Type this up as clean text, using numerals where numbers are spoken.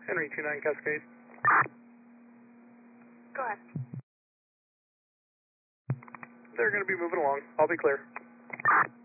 Henry 29 Cascade. Go ahead. They're going to be moving along. I'll be clear.